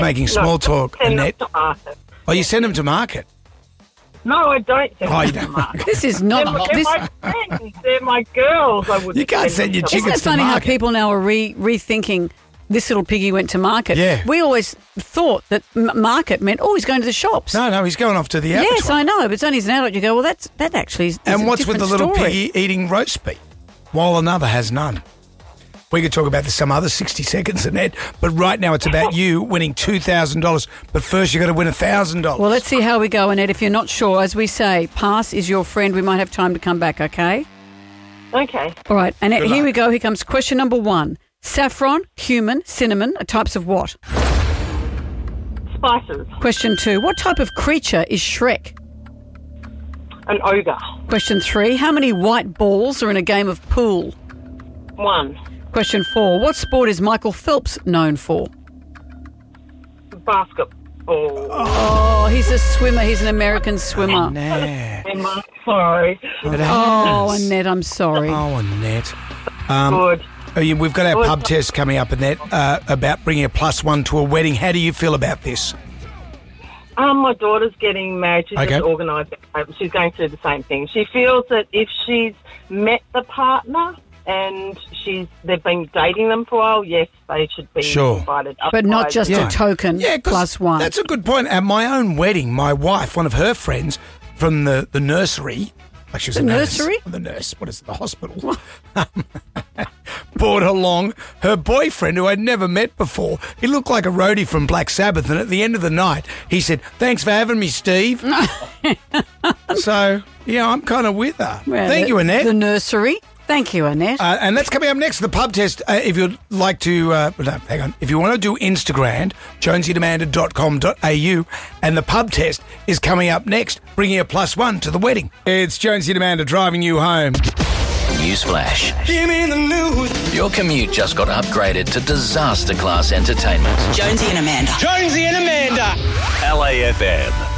Making small talk, Send them Annette. to market. Oh, you send them to market? No, I don't send Oh, you them to don't. market. This is not... They're my friends. They're my girls. I wouldn't You can't send your them to chickens Isn't it funny to how market. people now are rethinking this little piggy went to market? Yeah. We always thought that market meant, he's going to the shops. No, he's going off to the abattoir. Yes, I know, but it's only as an adult you go, well, that actually is And a what's with the different little story. piggy eating roast beef while another has none? We could talk about this some other 60 seconds, Annette, but right now it's about you winning $2,000. But first you've got to win $1,000. Well, let's see how we go, Annette. If you're not sure, as we say, pass is your friend. We might have time to come back, okay? Okay. All right, Annette, Good here luck. we go. Here comes question number 1. Saffron, cumin, cinnamon are types of what? Spices. Question 2. What type of creature is Shrek? An ogre. Question 3. How many white balls are in a game of pool? 1. Question 4. What sport is Michael Phelps known for? Basketball. Oh, he's a swimmer. He's an American swimmer. Annette. I'm sorry. Oh, Annette, I'm sorry. Oh, Annette. Good. We've got our Good. pub test coming up, Annette, about bringing a +1 to a wedding. How do you feel about this? My daughter's getting married. She's Okay. just organised. She's going to do the same thing. She feels that if she's met the partner and they've been dating them for a while, yes, they should be Sure. invited. But not Otherwise- just Yeah. a token Yeah, 'cause +1. That's a good point. At my own wedding, my wife, one of her friends from the nursery, like she was The a nurse. nursery? The nurse, what is it, the hospital? Brought along her boyfriend who I'd never met before. He looked like a roadie from Black Sabbath, and at the end of the night, he said, "Thanks for having me, Steve." So, yeah, I'm kind of with her. Well, Thank you, Annette. The nursery. Thank you, Annette. And that's coming up next, the pub test. If you'd like to, no, hang on. If you want to do Instagram, jonesyandamanda.com.au, and the pub test is coming up next, bringing a +1 to the wedding. It's Jonesy and Amanda driving you home. Newsflash. Give me the news. Your commute just got upgraded to disaster class entertainment. Jonesy and Amanda. Jonesy and Amanda. LAFM.